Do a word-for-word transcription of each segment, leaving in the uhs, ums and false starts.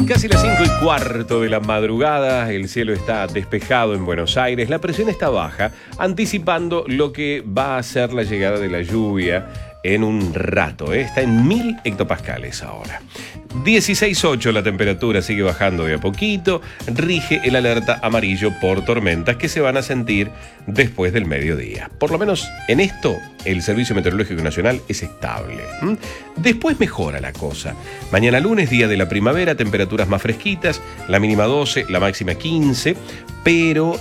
Casi las cinco y cuarto de la madrugada, el cielo está despejado en Buenos Aires, la presión está baja, anticipando lo que va a ser la llegada de la lluvia en un rato, ¿eh? Está en mil hectopascales ahora. dieciséis punto ocho la temperatura, sigue bajando de a poquito, rige el alerta amarillo por tormentas que se van a sentir después del mediodía. Por lo menos en esto, el Servicio Meteorológico Nacional es estable. ¿Mm? Después mejora la cosa. Mañana lunes, día de la primavera, temperaturas más fresquitas, la mínima doce, la máxima quince, pero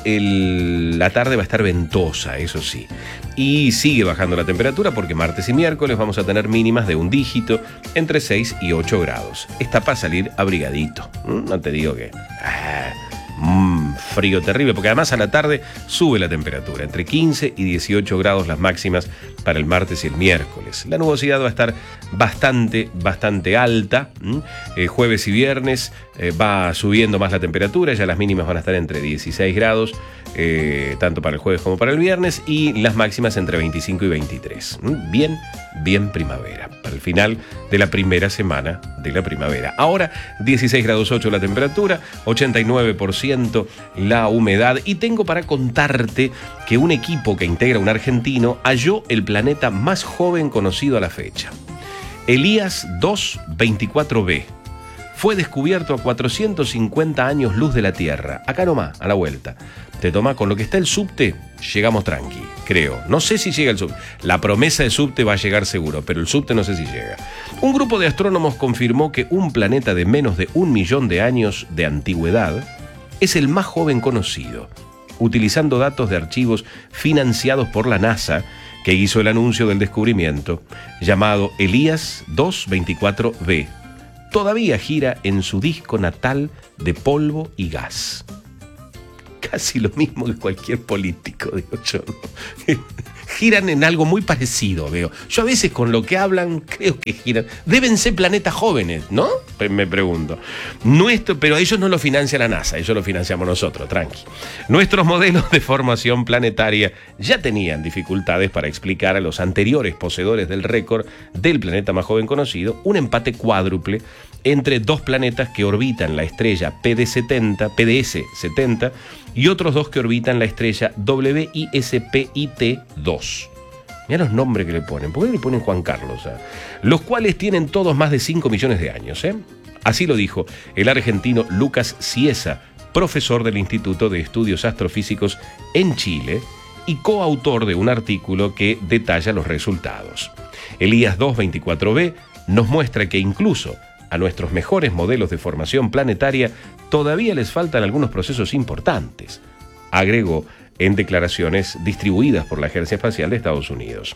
el, la tarde va a estar ventosa, eso sí. Y sigue bajando la temperatura porque martes y miércoles vamos a tener mínimas de un dígito entre seis y ocho grados. Está para salir abrigadito. ¿Mm? No te digo que... Ah, mmm, frío terrible, porque además a la tarde sube la temperatura, entre quince y dieciocho grados las máximas para el martes y el miércoles. La nubosidad va a estar bastante, bastante alta. ¿Mm? Eh, jueves y viernes eh, va subiendo más la temperatura, ya las mínimas van a estar entre dieciséis grados, eh, tanto para el jueves como para el viernes, y las máximas entre veinticinco y veintitrés. ¿Mm? Bien, bien primavera, para el final de la primera semana de la primavera. Ahora dieciséis grados ocho la temperatura, ochenta y nueve por ciento la humedad, y tengo para contarte que un equipo que integra un argentino halló el planeta más joven conocido a la fecha. Elías dos veinticuatro b fue descubierto a cuatrocientos cincuenta años luz de la Tierra, acá nomás, a la vuelta. Te toma, con lo que está el subte, llegamos tranqui, creo. No sé si llega el subte. La promesa de subte va a llegar seguro, pero el subte no sé si llega. Un grupo de astrónomos confirmó que un planeta de menos de un millón de años de antigüedad es el más joven conocido, utilizando datos de archivos financiados por la NASA, que hizo el anuncio del descubrimiento, llamado Elías dos veinticuatro b. Todavía gira en su disco natal de polvo y gas. Casi lo mismo que cualquier político, digo yo, ¿no? Giran en algo muy parecido, veo. Yo a veces con lo que hablan creo que giran. Deben ser planetas jóvenes, ¿no? Me pregunto. Nuestro, pero ellos no lo financia la NASA, ellos lo financiamos nosotros, tranqui. Nuestros modelos de formación planetaria ya tenían dificultades para explicar a los anteriores poseedores del récord del planeta más joven conocido un empate cuádruple entre dos planetas que orbitan la estrella P D setenta, P D S setenta, y otros dos que orbitan la estrella W I S P I T dos. Mirá los nombres que le ponen. ¿Por qué le ponen Juan Carlos? ¿Eh? Los cuales tienen todos más de cinco millones de años. ¿eh? Así lo dijo el argentino Lucas Ciesa, profesor del Instituto de Estudios Astrofísicos en Chile y coautor de un artículo que detalla los resultados. Elías dos veinticuatro b nos muestra que incluso a nuestros mejores modelos de formación planetaria todavía les faltan algunos procesos importantes, agregó en declaraciones distribuidas por la Agencia Espacial de Estados Unidos.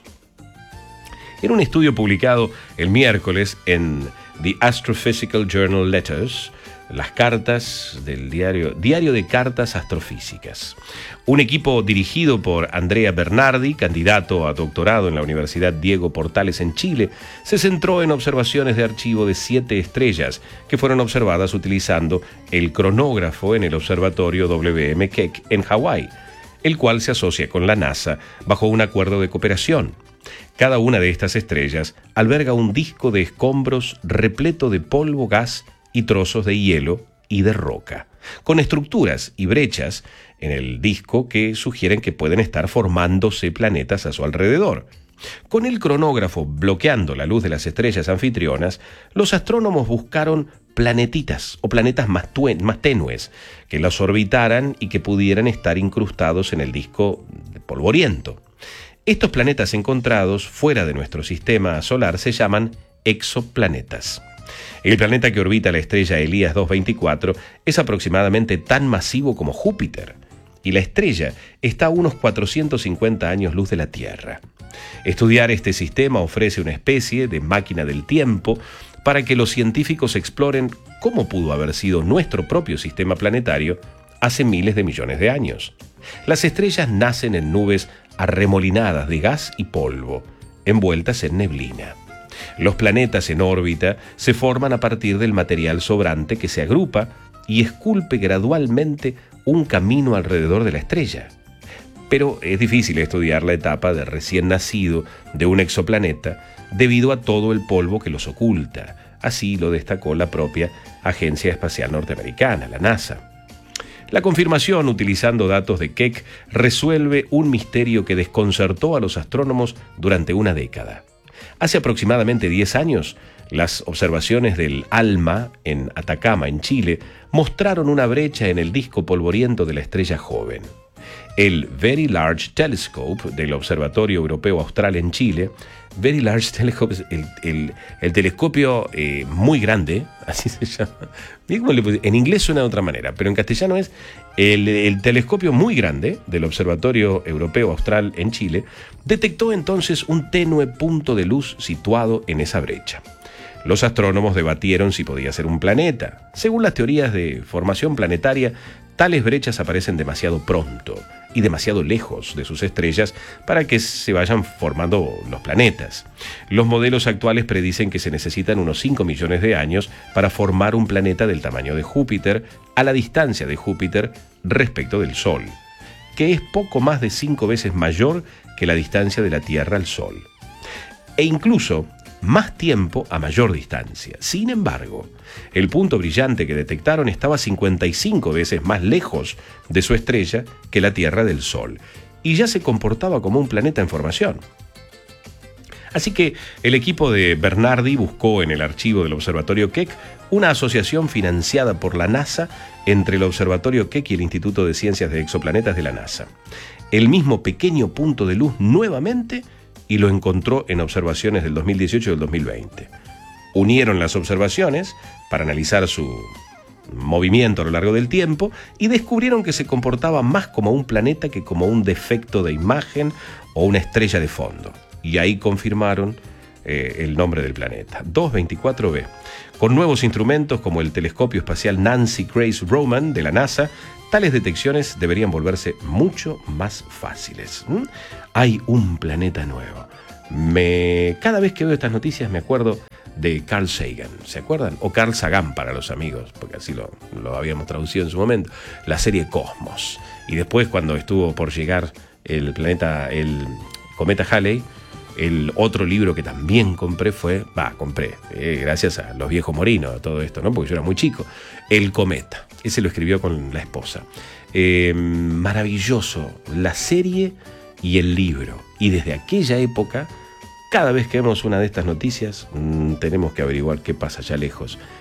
En un estudio publicado el miércoles en The Astrophysical Journal Letters, las cartas del diario, diario de cartas astrofísicas, un equipo dirigido por Andrea Bernardi, candidato a doctorado en la Universidad Diego Portales en Chile, se centró en observaciones de archivo de siete estrellas que fueron observadas utilizando el cronógrafo en el observatorio W M Keck en Hawái, el cual se asocia con la NASA bajo un acuerdo de cooperación. Cada una de estas estrellas alberga un disco de escombros repleto de polvo, gas y trozos de hielo y de roca, con estructuras y brechas en el disco que sugieren que pueden estar formándose planetas a su alrededor. Con el cronógrafo bloqueando la luz de las estrellas anfitrionas, los astrónomos buscaron planetitas o planetas más, tuen, más tenues que los orbitaran y que pudieran estar incrustados en el disco polvoriento. Estos planetas encontrados fuera de nuestro sistema solar se llaman exoplanetas. El planeta que orbita la estrella Elías dos veinticuatro es aproximadamente tan masivo como Júpiter, y la estrella está a unos cuatrocientos cincuenta años luz de la Tierra. Estudiar este sistema ofrece una especie de máquina del tiempo para que los científicos exploren cómo pudo haber sido nuestro propio sistema planetario hace miles de millones de años. Las estrellas nacen en nubes arremolinadas de gas y polvo, envueltas en neblina. Los planetas en órbita se forman a partir del material sobrante que se agrupa y esculpe gradualmente un camino alrededor de la estrella. Pero es difícil estudiar la etapa de recién nacido de un exoplaneta debido a todo el polvo que los oculta, Así lo destacó la propia Agencia Espacial Norteamericana, la NASA. La confirmación, utilizando datos de Keck, resuelve un misterio que desconcertó a los astrónomos durante una década. Hace aproximadamente diez años, las observaciones del ALMA en Atacama, en Chile, mostraron una brecha en el disco polvoriento de la estrella joven. El Very Large Telescope del Observatorio Europeo Austral en Chile, Very Large Telescope es el, el, el telescopio eh, muy grande, así se llama. En inglés suena de otra manera, pero en castellano es el, el telescopio muy grande del Observatorio Europeo Austral en Chile, detectó entonces un tenue punto de luz situado en esa brecha. Los astrónomos debatieron si podía ser un planeta. Según las teorías de formación planetaria, tales brechas aparecen demasiado pronto y demasiado lejos de sus estrellas para que se vayan formando los planetas. Los modelos actuales predicen que se necesitan unos cinco millones de años para formar un planeta del tamaño de Júpiter a la distancia de Júpiter respecto del Sol, que es poco más de cinco veces mayor que la distancia de la Tierra al Sol. E incluso más tiempo a mayor distancia. Sin embargo, el punto brillante que detectaron estaba cincuenta y cinco veces más lejos de su estrella que la Tierra del Sol, y ya se comportaba como un planeta en formación. Así que el equipo de Bernardi buscó en el archivo del Observatorio Keck una asociación financiada por la NASA entre el Observatorio Keck y el Instituto de Ciencias de Exoplanetas de la NASA. El mismo pequeño punto de luz nuevamente, y lo encontró en observaciones del dos mil dieciocho y del dos mil veinte. Unieron las observaciones para analizar su movimiento a lo largo del tiempo y descubrieron que se comportaba más como un planeta que como un defecto de imagen o una estrella de fondo. Y ahí confirmaron eh, el nombre del planeta, doscientos veinticuatro b. Con nuevos instrumentos como el telescopio espacial Nancy Grace Roman de la NASA, tales detecciones deberían volverse mucho más fáciles. ¿Mm? Hay un planeta nuevo. Me... Cada vez que veo estas noticias me acuerdo de Carl Sagan, ¿se acuerdan? O Carl Sagan para los amigos, porque así lo, lo habíamos traducido en su momento. La serie Cosmos. Y después, cuando estuvo por llegar el planeta, el cometa Halley, el otro libro que también compré fue, va, compré, eh, gracias a los viejos morinos, todo esto, ¿no? Porque yo era muy chico. El cometa. Ese lo escribió con la esposa. Eh, maravilloso, la serie y el libro. Y desde aquella época, cada vez que vemos una de estas noticias, mmm, tenemos que averiguar qué pasa allá lejos,